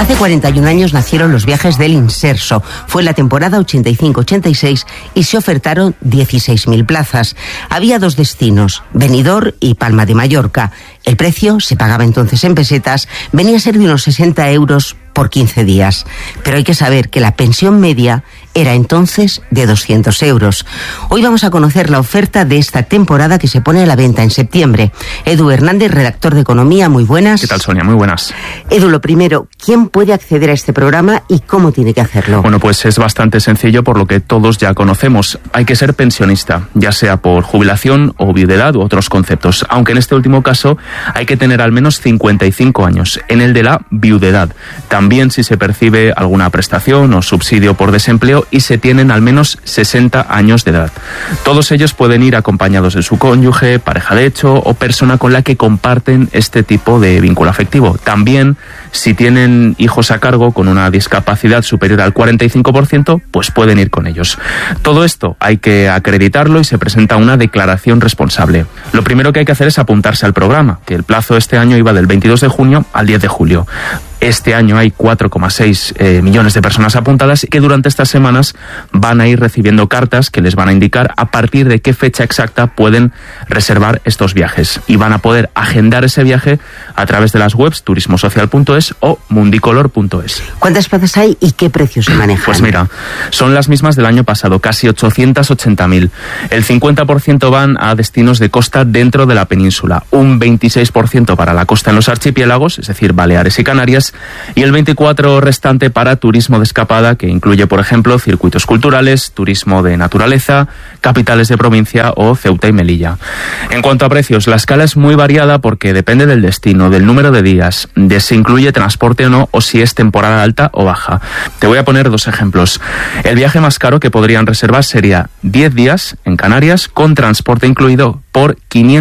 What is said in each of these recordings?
Hace 41 años nacieron los viajes del Inserso. Fue en la temporada 85-86 y se ofertaron 16.000 plazas. Había dos destinos, Benidorm y Palma de Mallorca. El precio, se pagaba entonces en pesetas, venía a ser de unos 60 euros por 15 días. Pero hay que saber que la pensión media era entonces de 200 euros. Hoy vamos a conocer la oferta de esta temporada que se pone a la venta en septiembre. Edu Hernández, redactor de Economía, muy buenas. ¿Qué tal, Sonia? Muy buenas. Edu, lo primero, ¿quién puede acceder a este programa y cómo tiene que hacerlo? Bueno, pues es bastante sencillo, por lo que todos ya conocemos. Hay que ser pensionista, ya sea por jubilación o viudedad u otros conceptos, aunque en este último caso hay que tener al menos 55 años. En el de la viudedad, también si se percibe alguna prestación o subsidio por desempleo y se tienen al menos 60 años de edad. Todos ellos pueden ir acompañados de su cónyuge, pareja de hecho o persona con la que comparten este tipo de vínculo afectivo. También, si tienen hijos a cargo con una discapacidad superior al 45%, pues pueden ir con ellos. Todo esto hay que acreditarlo y se presenta una declaración responsable. Lo primero que hay que hacer es apuntarse al programa, que el plazo este año iba del 22 de junio al 10 de julio. Este año hay 4,6 millones de personas apuntadas y que durante estas semanas van a ir recibiendo cartas que les van a indicar a partir de qué fecha exacta pueden reservar estos viajes. Y van a poder agendar ese viaje a través de las webs turismosocial.es o mundicolor.es. ¿Cuántas plazas hay y qué precios se manejan? Pues mira, son las mismas del año pasado, casi 880.000. El 50% van a destinos de costa dentro de la península, un 26% para la costa en los archipiélagos, es decir, Baleares y Canarias, y el 24% restante para turismo de escapada, que incluye, por ejemplo, circuitos culturales, turismo de naturaleza, capitales de provincia o Ceuta y Melilla. En cuanto a precios, la escala es muy variada porque depende del destino, del número de días, de si incluye transporte o no, o si es temporada alta o baja. Te voy a poner dos ejemplos. El viaje más caro que podrían reservar sería 10 días en Canarias con transporte incluido por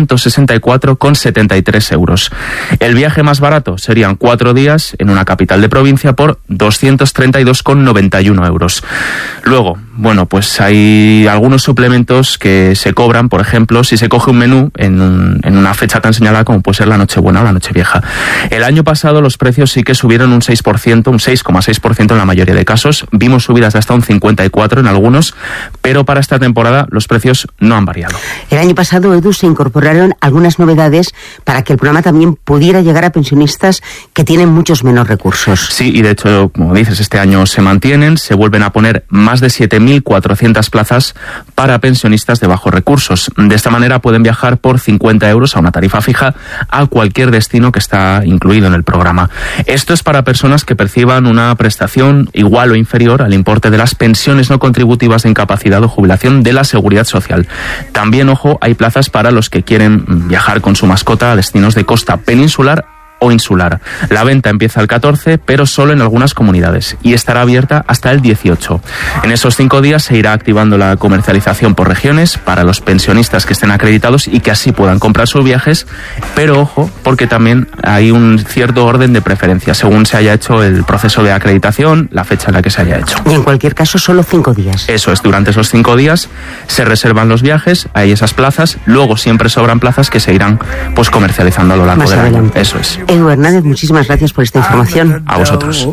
564,73 euros. El viaje más barato serían 4 días en una capital de provincia por 232,91 euros. Luego, bueno, pues hay algunos suplementos que se cobran, por ejemplo, si se coge un menú en una fecha tan señalada como puede ser la Nochebuena o la Nochevieja. El año pasado los precios sí que subieron un 6%, un 6,6% en la mayoría de casos. Vimos subidas de hasta un 54% en algunos, pero para esta temporada los precios no han variado. El año pasado, Edu, se incorporaron algunas novedades para que el programa también pudiera llegar a pensionistas que tienen muchos menos recursos. Sí, y de hecho, como dices, este año se mantienen, se vuelven a poner más de 7.400 plazas para pensionistas de bajos recursos. De esta manera pueden viajar por 50 euros a una tarifa fija a cualquier destino que está incluido en el programa. Esto es para personas que perciban una prestación igual o inferior al importe de las pensiones no contributivas de incapacidad o jubilación de la Seguridad Social. También, ojo, hay plazas para los que quieren viajar con su mascota a destinos de costa peninsular o insular. La venta empieza el 14, pero solo en algunas comunidades, y estará abierta hasta el 18. En esos 5 días se irá activando la comercialización por regiones para los pensionistas que estén acreditados y que así puedan comprar sus viajes, pero ojo, porque también hay un cierto orden de preferencia según se haya hecho el proceso de acreditación, la fecha en la que se haya hecho. Y en cualquier caso, solo 5 días. Eso es, durante esos 5 días se reservan los viajes, hay esas plazas, luego siempre sobran plazas que se irán pues comercializando a lo largo del año. Eso es. Edu Hernández, muchísimas gracias por esta información. A vosotros.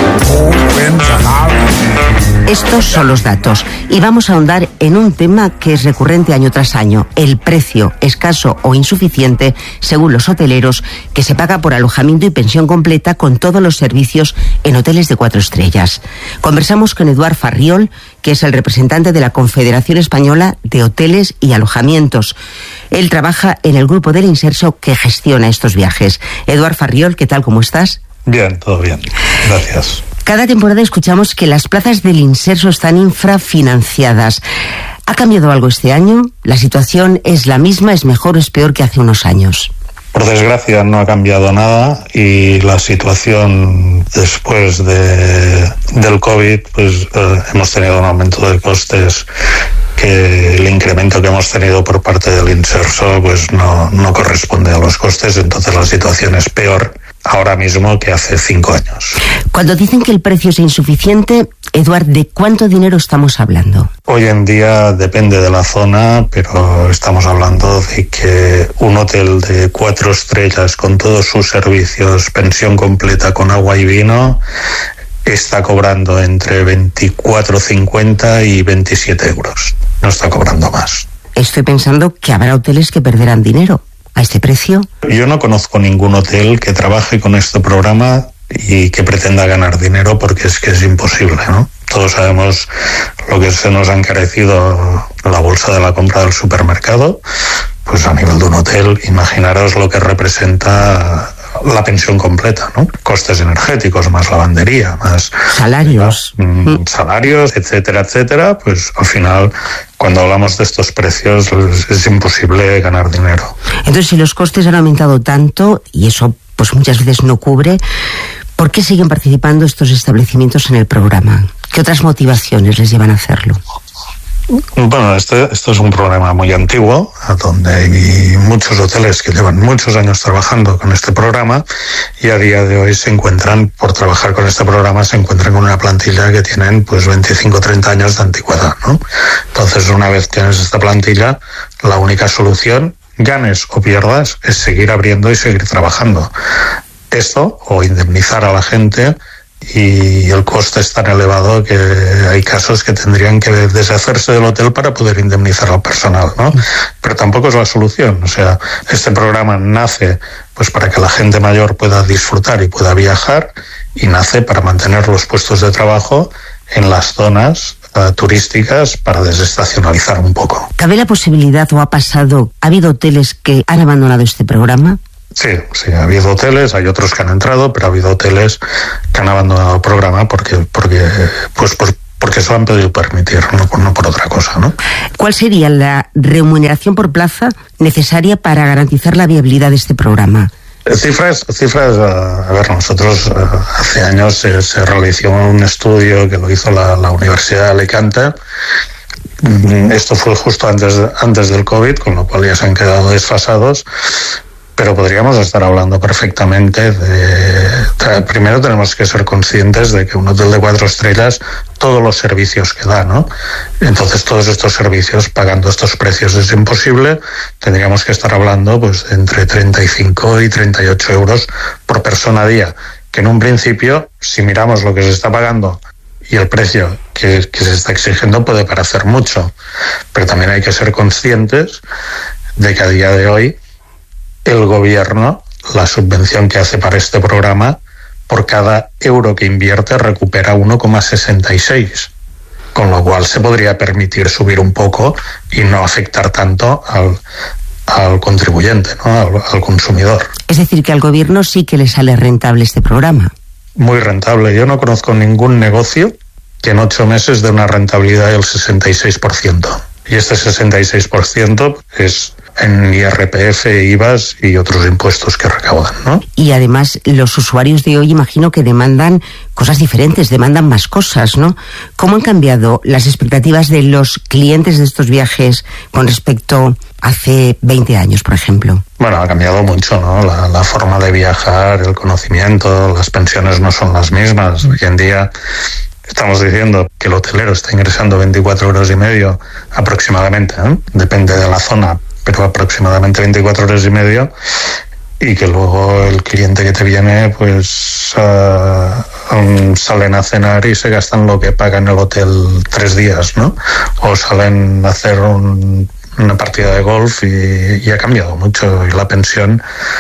Estos son los datos y vamos a ahondar en un tema que es recurrente año tras año, el precio escaso o insuficiente, según los hoteleros, que se paga por alojamiento y pensión completa con todos los servicios en hoteles de 4 estrellas. Conversamos con Eduard Farriol, que es el representante de la Confederación Española de Hoteles y Alojamientos. Él trabaja en el grupo del Inserso que gestiona estos viajes. Eduard Farriol, ¿qué tal? ¿Cómo estás? Bien, todo bien. Gracias. Cada temporada escuchamos que las plazas del Inserso están infrafinanciadas. ¿Ha cambiado algo este año? ¿La situación es la misma, es mejor o es peor que hace unos años? Por desgracia no ha cambiado nada y la situación después del COVID, pues hemos tenido un aumento de costes que el incremento que hemos tenido por parte del Inserso pues no corresponde a los costes, entonces la situación es peor ahora mismo que hace 5 años. Cuando dicen que el precio es insuficiente, Eduard, ¿de cuánto dinero estamos hablando? Hoy en día depende de la zona, pero estamos hablando de que un hotel de 4 estrellas con todos sus servicios, pensión completa con agua y vino, está cobrando entre 24,50 y 27 euros. No está cobrando más. Estoy pensando que habrá hoteles que perderán dinero a este precio. Yo no conozco ningún hotel que trabaje con este programa y que pretenda ganar dinero, porque es que es imposible, ¿no? Todos sabemos lo que se nos ha encarecido la bolsa de la compra del supermercado. Pues a nivel de un hotel, imaginaros lo que representa la pensión completa, ¿no? Costes energéticos, más lavandería, más salarios, salarios, etcétera, etcétera. Pues al final, cuando hablamos de estos precios, es imposible ganar dinero. Entonces, si los costes han aumentado tanto, y eso pues muchas veces no cubre, ¿por qué siguen participando estos establecimientos en el programa? ¿Qué otras motivaciones les llevan a hacerlo? Bueno, esto es un problema muy antiguo, donde hay muchos hoteles que llevan muchos años trabajando con este programa y a día de hoy por trabajar con este programa, se encuentran con una plantilla que tienen pues 25 o 30 años de antigüedad, ¿no? Entonces, una vez tienes esta plantilla, la única solución, ganes o pierdas, es seguir abriendo y seguir trabajando. Esto, o indemnizar a la gente, y el coste es tan elevado que hay casos que tendrían que deshacerse del hotel para poder indemnizar al personal, ¿no? Pero tampoco es la solución. O sea, este programa nace pues para que la gente mayor pueda disfrutar y pueda viajar, y nace para mantener los puestos de trabajo en las zonas turísticas para desestacionalizar un poco. ¿Cabe la posibilidad, o ha habido hoteles que han abandonado este programa? Sí, ha habido hoteles, hay otros que han entrado, pero ha habido hoteles que han abandonado el programa porque se lo han podido permitir, no por otra cosa, ¿no? ¿Cuál sería la remuneración por plaza necesaria para garantizar la viabilidad de este programa? Cifras, a ver, nosotros hace años se realizó un estudio que lo hizo la Universidad de Alicante. Esto fue justo antes del COVID, con lo cual ya se han quedado desfasados. Pero podríamos estar hablando perfectamente primero tenemos que ser conscientes de que un hotel de 4 estrellas, todos los servicios que da, ¿no? Entonces, todos estos servicios, pagando estos precios, es imposible. Tendríamos que estar hablando pues entre 35 y 38 euros por persona a día, que en un principio, si miramos lo que se está pagando y el precio que se está exigiendo, puede parecer mucho. Pero también hay que ser conscientes de que a día de hoy el gobierno, la subvención que hace para este programa, por cada euro que invierte recupera 1,66, con lo cual se podría permitir subir un poco y no afectar tanto al contribuyente, ¿no? al consumidor. Es decir, que al gobierno sí que le sale rentable este programa. Muy rentable. Yo no conozco ningún negocio que en 8 meses dé una rentabilidad del 66%. Y este 66% es en IRPF, IVAs y otros impuestos que recaudan, ¿no? Y además los usuarios de hoy, imagino que demandan cosas diferentes, demandan más cosas, ¿no? ¿Cómo han cambiado las expectativas de los clientes de estos viajes con respecto a hace 20 años, por ejemplo? Bueno, ha cambiado mucho, ¿no? La forma de viajar, el conocimiento, las pensiones no son las mismas. Hoy en día estamos diciendo que el hotelero está ingresando 24 euros y medio aproximadamente, ¿eh? Depende de la zona, pero aproximadamente 24 euros y medio, y que luego el cliente que te viene pues salen a cenar y se gastan lo que paga en el hotel 3 días, ¿no? O salen a hacer una partida de golf y ha cambiado mucho. Y la pensión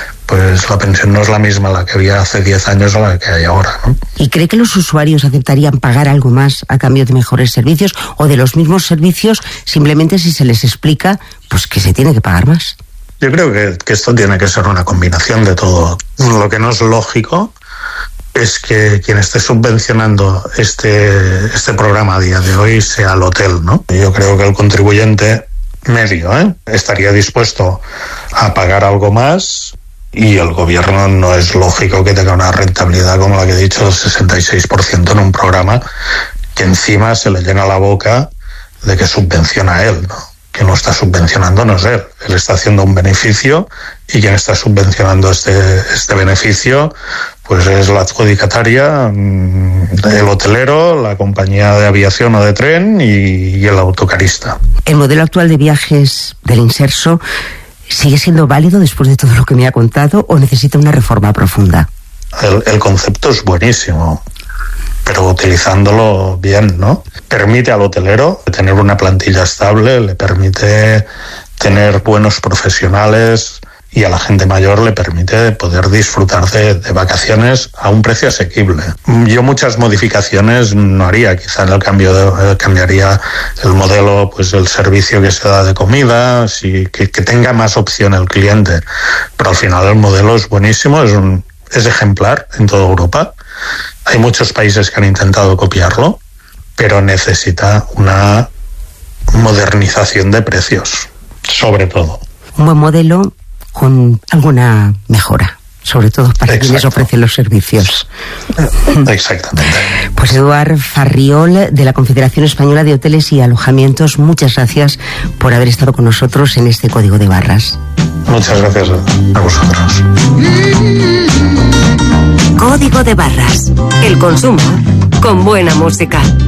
no es la misma la que había hace 10 años a la que hay ahora, ¿no? ¿Y cree que los usuarios aceptarían pagar algo más a cambio de mejores servicios o de los mismos servicios, simplemente si se les explica pues que se tiene que pagar más? Yo creo que esto tiene que ser una combinación de todo. Lo que no es lógico es que quien esté subvencionando este programa a día de hoy sea el hotel, ¿no? Yo creo que el contribuyente medio estaría dispuesto a pagar algo más, y el gobierno no es lógico que tenga una rentabilidad como la que he dicho, del 66% en un programa que encima se le llena la boca de que subvenciona a él, ¿no? quien lo está subvencionando no es él. Él está haciendo un beneficio y quien está subvencionando este beneficio pues es la adjudicataria, el hotelero, la compañía de aviación o de tren y el autocarista. ¿El modelo actual de viajes del Inserso sigue siendo válido después de todo lo que me ha contado o necesita una reforma profunda? El concepto es buenísimo, pero utilizándolo bien, ¿no? Permite al hotelero tener una plantilla estable, le permite tener buenos profesionales y a la gente mayor le permite poder disfrutar de vacaciones a un precio asequible. Yo muchas modificaciones no haría, quizá en el cambiaría el modelo, pues el servicio que se da de comida, que tenga más opción el cliente, pero al final el modelo es buenísimo, es ejemplar en toda Europa. Hay muchos países que han intentado copiarlo, pero necesita una modernización de precios, sobre todo. Un buen modelo con alguna mejora, sobre todo para quienes ofrecen los servicios. Exactamente. Pues Eduard Farriol, de la Confederación Española de Hoteles y Alojamientos, muchas gracias por haber estado con nosotros en este Código de Barras. Muchas gracias a vosotros. Código de Barras. El consumo con buena música.